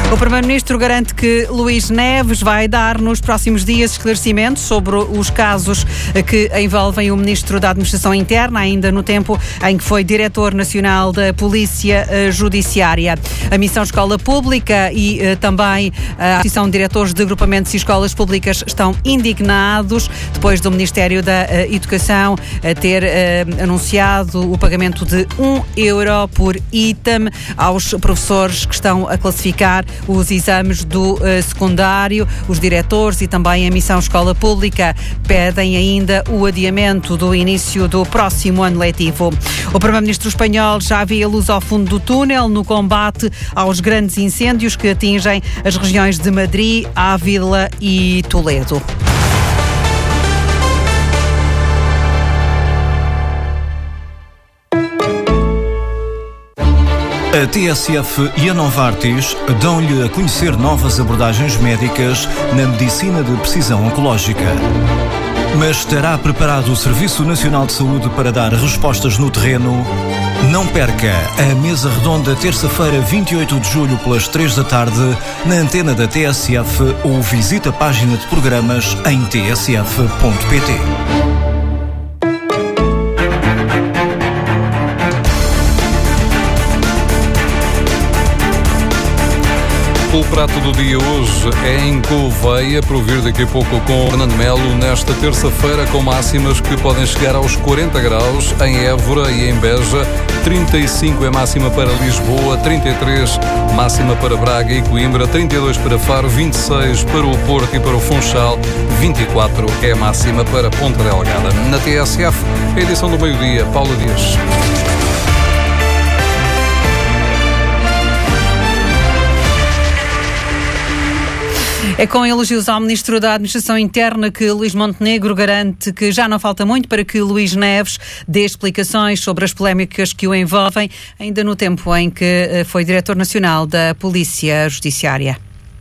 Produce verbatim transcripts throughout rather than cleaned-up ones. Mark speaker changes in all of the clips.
Speaker 1: O Primeiro-Ministro garante que Luís Neves vai dar nos próximos dias esclarecimentos sobre os casos que envolvem o Ministro da Administração Interna, ainda no tempo em que foi Diretor Nacional da Polícia Judiciária. A Missão Escola Pública e uh, também a Associação de Diretores de Agrupamentos e Escolas Públicas estão indignados depois do Ministério da uh, Educação uh, ter uh, anunciado o pagamento de um euro por item aos professores que estão a classificar os exames do uh, secundário. Os diretores e também a Missão Escola Pública pedem ainda o adiamento do início do próximo ano letivo. O Primeiro-Ministro espanhol já vê a luz ao fundo do túnel no combate aos grandes incêndios que atingem as regiões de Madrid, Ávila e Toledo.
Speaker 2: A T S F e a Novartis dão-lhe a conhecer novas abordagens médicas na medicina de precisão oncológica. Mas estará preparado o Serviço Nacional de Saúde para dar respostas no terreno? Não perca a mesa redonda terça-feira, vinte e oito de julho, pelas três da tarde, na antena da T S F, ou visite a página de programas em t s f ponto p t.
Speaker 3: O prato do dia hoje é em Gouveia, para ouvir daqui a pouco com o Fernando Melo, nesta terça-feira, com máximas que podem chegar aos quarenta graus em Évora e em Beja, trinta e cinco é máxima para Lisboa, trinta e três máxima para Braga e Coimbra, trinta e dois para Faro, vinte e seis para o Porto e para o Funchal, vinte e quatro é máxima para Ponta Delgada. Na T S F, a edição do meio-dia, Paulo Dias.
Speaker 1: É com elogios ao Ministro da Administração Interna que Luís Montenegro garante que já não falta muito para que Luís Neves dê explicações sobre as polémicas que o envolvem, ainda no tempo em que foi Diretor Nacional da Polícia Judiciária.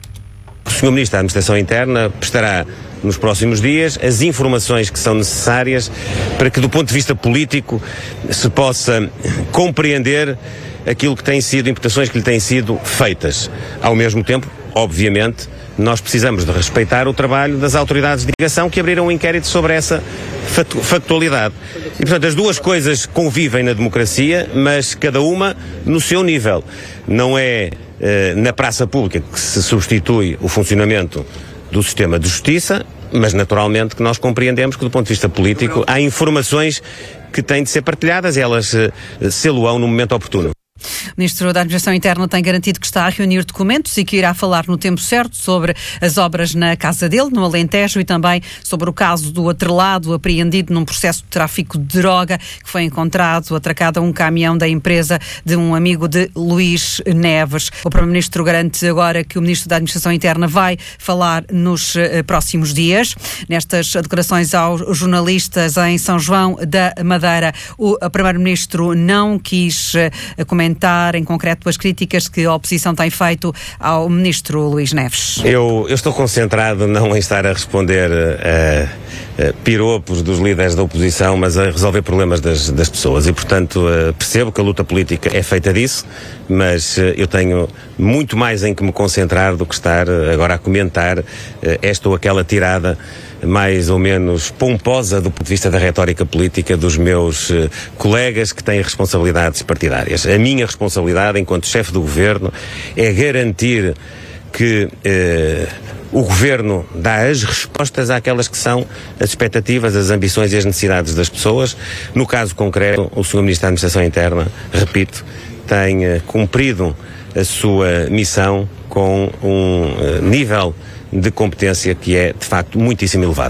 Speaker 4: O senhor Ministro da Administração Interna prestará nos próximos dias as informações que são necessárias para que, do ponto de vista político, se possa compreender aquilo que têm sido, imputações que lhe têm sido feitas. Ao mesmo tempo, obviamente, nós precisamos de respeitar o trabalho das autoridades de investigação que abriram um inquérito sobre essa factualidade. E, portanto, as duas coisas convivem na democracia, mas cada uma no seu nível. Não é eh, na praça pública que se substitui o funcionamento do sistema de justiça, mas naturalmente que nós compreendemos que, do ponto de vista político, há informações que têm de ser partilhadas e elas eh, sê-lo-ão no momento oportuno.
Speaker 1: O Ministro da Administração Interna tem garantido que está a reunir documentos e que irá falar no tempo certo sobre as obras na casa dele, no Alentejo, e também sobre o caso do atrelado apreendido num processo de tráfico de droga que foi encontrado atracado a um caminhão da empresa de um amigo de Luís Neves. O Primeiro-Ministro garante agora que o Ministro da Administração Interna vai falar nos uh, próximos dias. Nestas declarações aos jornalistas em São João da Madeira, o Primeiro-Ministro não quis uh, comentar em concreto as críticas que a oposição tem feito ao Ministro Luís Neves.
Speaker 4: Eu, eu estou concentrado não em estar a responder a, a piropos dos líderes da oposição, mas a resolver problemas das, das pessoas e, portanto, percebo que a luta política é feita disso, mas eu tenho muito mais em que me concentrar do que estar agora a comentar esta ou aquela tirada mais ou menos pomposa do ponto de vista da retórica política dos meus uh, colegas que têm responsabilidades partidárias. A minha responsabilidade enquanto chefe do governo é garantir que uh, o governo dá as respostas àquelas que são as expectativas, as ambições e as necessidades das pessoas. No caso concreto, o senhor Ministro da Administração Interna, repito, tem uh, cumprido a sua missão com um uh, nível de competência que é, de facto, muitíssimo elevado.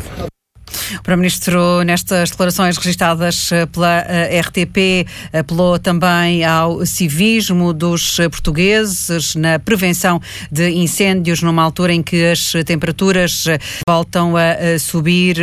Speaker 1: O Primeiro-Ministro, nestas declarações registadas pela R T P, apelou também ao civismo dos portugueses na prevenção de incêndios numa altura em que as temperaturas voltam a subir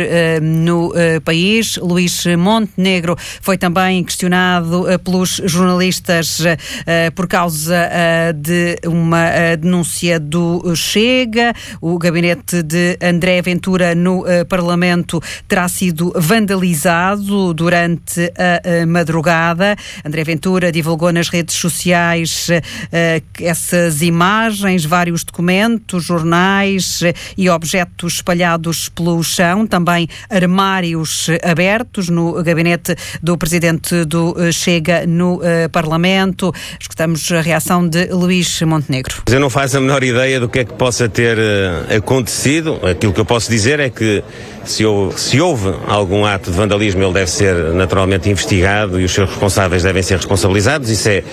Speaker 1: no país. Luís Montenegro foi também questionado pelos jornalistas por causa de uma denúncia do Chega. O gabinete de André Ventura no Parlamento terá sido vandalizado durante a, a madrugada. André Ventura divulgou nas redes sociais uh, essas imagens, vários documentos, jornais uh, e objetos espalhados pelo chão, também armários abertos no gabinete do presidente do uh, Chega no uh, Parlamento. Escutamos a reação de Luís Montenegro.
Speaker 4: Eu não faço a menor ideia do que é que possa ter uh, acontecido. Aquilo que eu posso dizer é que se houve, se houve algum ato de vandalismo, ele deve ser naturalmente investigado e os seus responsáveis devem ser responsabilizados. Isso é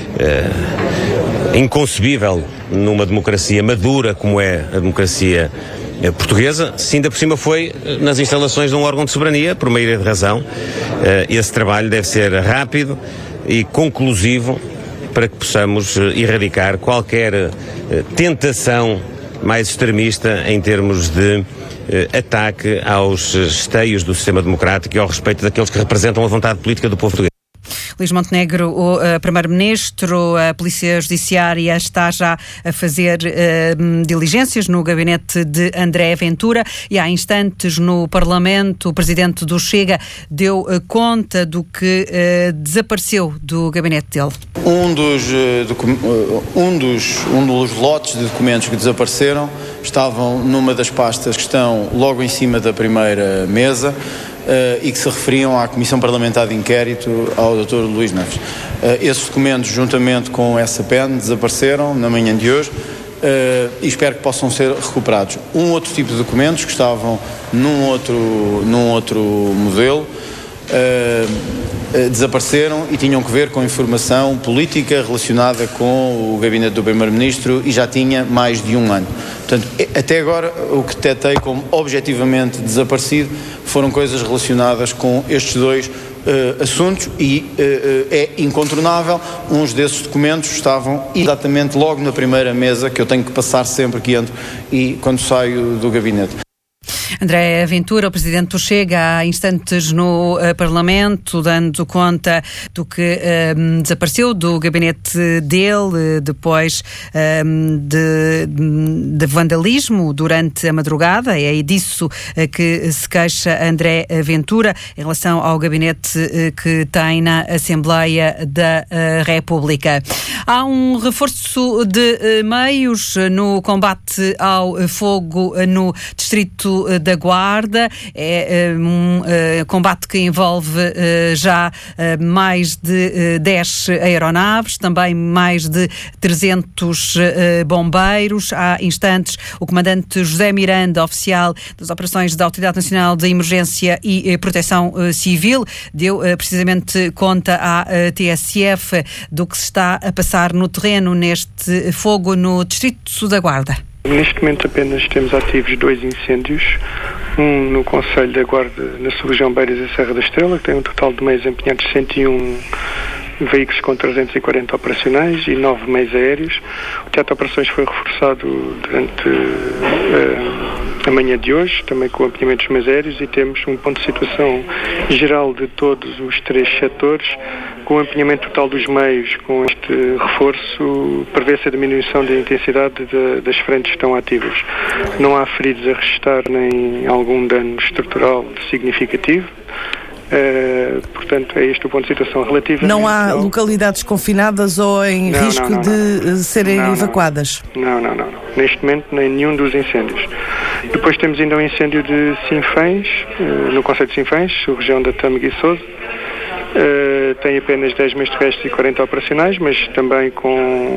Speaker 4: uh, inconcebível numa democracia madura como é a democracia uh, portuguesa. Se ainda por cima foi nas instalações de um órgão de soberania, por uma ilha de razão, uh, esse trabalho deve ser rápido e conclusivo para que possamos uh, erradicar qualquer uh, tentação mais extremista em termos de uh, ataque aos esteios do sistema democrático e ao respeito daqueles que representam a vontade política do povo português.
Speaker 1: Luís Montenegro, o uh, Primeiro-Ministro, a Polícia Judiciária está já a fazer uh, diligências no gabinete de André Ventura e há instantes no Parlamento o Presidente do Chega deu uh, conta do que uh, desapareceu do gabinete dele.
Speaker 5: Um dos, uh, um, dos, um dos lotes de documentos que desapareceram estavam numa das pastas que estão logo em cima da primeira mesa, Uh, e que se referiam à Comissão Parlamentar de Inquérito ao doutor Luís Neves. Uh, esses documentos, juntamente com essa P E N, desapareceram na manhã de hoje uh, e espero que possam ser recuperados. Um outro tipo de documentos que estavam num outro, num outro modelo uh, uh, desapareceram e tinham que ver com informação política relacionada com o gabinete do Primeiro-Ministro e já tinha mais de um ano. Portanto, até agora, o que detectei como objetivamente desaparecido foram coisas relacionadas com estes dois uh, assuntos e uh, é incontornável. Uns desses documentos estavam exatamente logo na primeira mesa que eu tenho que passar sempre que entro e quando saio do gabinete.
Speaker 1: André Ventura, o Presidente do Chega, há instantes no uh, Parlamento, dando conta do que um, desapareceu do gabinete dele, uh, depois um, de, de vandalismo durante a madrugada. É disso uh, que se queixa André Ventura em relação ao gabinete uh, que tem na Assembleia da uh, República. Há um reforço de uh, meios no combate ao uh, fogo uh, no distrito uh, da Guarda. É um uh, combate que envolve uh, já uh, mais de uh, dez aeronaves, também mais de trezentos uh, bombeiros. Há instantes, o comandante José Miranda, oficial das operações da Autoridade Nacional de Emergência e uh, Proteção uh, Civil, deu uh, precisamente conta à uh, T S F do que se está a passar no terreno neste fogo no distrito da Guarda.
Speaker 6: Neste momento apenas temos ativos dois incêndios, um no Concelho da Guarda, na sub-região Beiras e Serra da Estrela, que tem um total de meios empenhados de cento e um veículos com trezentos e quarenta operacionais e nove meios aéreos. O teatro de operações foi reforçado durante uh, a manhã de hoje, também com o empenhamento dos meios aéreos, e temos um ponto de situação geral de todos os três setores. Com o empenhamento total dos meios, com este reforço, prevê-se a diminuição da intensidade de, das frentes que estão ativas. Não há feridos a registrar nem algum dano estrutural significativo. Uh, portanto, é este o ponto de situação relativo.
Speaker 7: Não há ao... localidades confinadas ou em
Speaker 6: não,
Speaker 7: risco
Speaker 6: não, não,
Speaker 7: de
Speaker 6: não.
Speaker 7: serem
Speaker 6: não,
Speaker 7: evacuadas?
Speaker 6: Não, não, não, não. Neste momento, nem nenhum dos incêndios. Depois temos ainda um incêndio de Sinfãs, uh, no concelho de Sinfãs, região da Tâmega e Sousa. Uh, tem apenas dez meios terrestres e quarenta operacionais, mas também com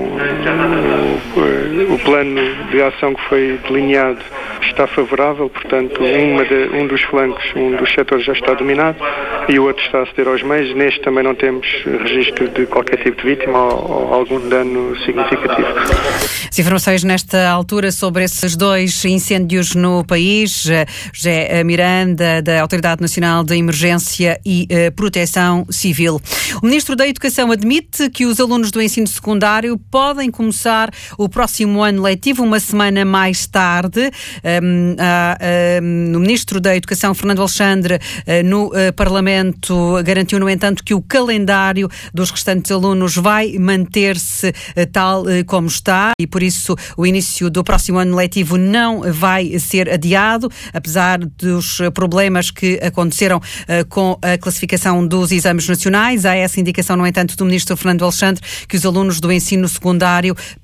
Speaker 6: uh, o plano de ação que foi delineado está favorável, portanto uma de, um dos flancos, um dos setores já está dominado e o outro está a ceder aos meios. Neste também não temos registro de qualquer tipo de vítima ou, ou algum dano significativo.
Speaker 1: As informações nesta altura sobre esses dois incêndios no país. José Miranda, da Autoridade Nacional de Emergência e uh, Proteção Civil. O Ministro da Educação admite que os alunos do ensino secundário podem começar o próximo ano ano letivo. Uma semana mais tarde, um, a, um, o Ministro da Educação, Fernando Alexandre, uh, no uh, Parlamento, garantiu, no entanto, que o calendário dos restantes alunos vai manter-se uh, tal uh, como está e, por isso, o início do próximo ano letivo não vai ser adiado, apesar dos problemas que aconteceram uh, com a classificação dos exames nacionais. Há essa indicação, no entanto, do Ministro Fernando Alexandre, que os alunos do ensino secundário